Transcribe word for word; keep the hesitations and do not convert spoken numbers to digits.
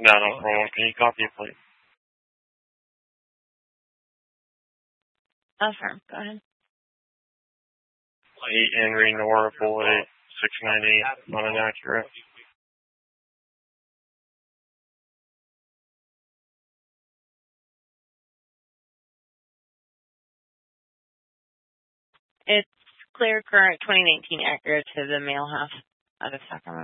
No, no, wrong. Can you copy it, please? Oh, sure. Go ahead. eight Henry Nora Bullet six ninety, not inaccurate. It's clear current twenty nineteen accurate to the mail house out of Sacramento.